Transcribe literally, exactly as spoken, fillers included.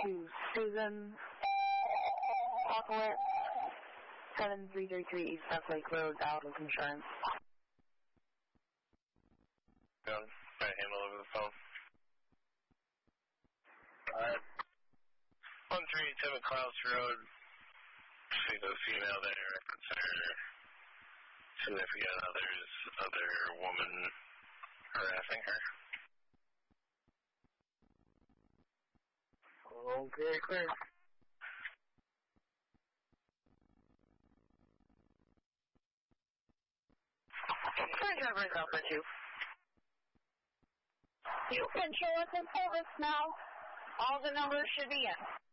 to Susan Hawkowitz, seven three three three East South Lake Road, Outlook Insurance. Yeah, I handle over the phone. Alright. one three eight seven Clouds Road. See the female there, consider significant others, other woman harassing her. Okay, clear. Current driver is Alpha two. You can show us in service now. All the numbers should be in.